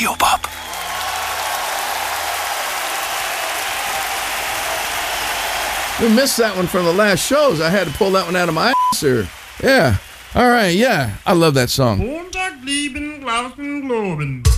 Radio Bob. We missed that one from the last shows. I had to pull that one out of my ass. Yeah. All right. Yeah. I love that song. Montag, lieben, glauben, globen.